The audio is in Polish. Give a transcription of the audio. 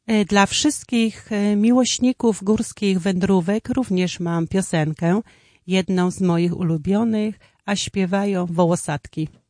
Dla wszystkich miłośników górskich wędrówek również mam piosenkę, jedną z moich ulubionych, a śpiewają Wołosatki.